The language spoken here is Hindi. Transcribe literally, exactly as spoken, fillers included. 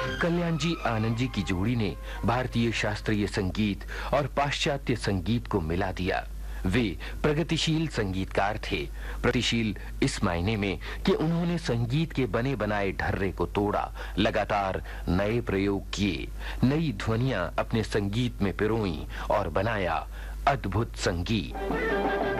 कल्याण जी आनंद जी की जोड़ी ने भारतीय शास्त्रीय संगीत और पाश्चात्य संगीत को मिला दिया। वे प्रगतिशील संगीतकार थे। प्रगतिशील इस मायने में कि उन्होंने संगीत के बने बनाए ढर्रे को तोड़ा, लगातार नए प्रयोग किए, नई ध्वनियां अपने संगीत में पिरोई और बनाया अद्भुत संगीत।